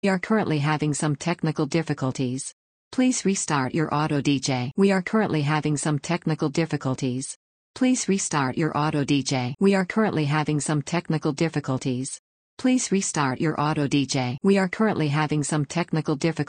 We are currently having some technical difficulties. Please restart your auto DJ. We are currently having some technical difficulties. Please restart your auto DJ. We are currently having some technical difficulties. Please restart your auto DJ. We are currently having some technical difficulties.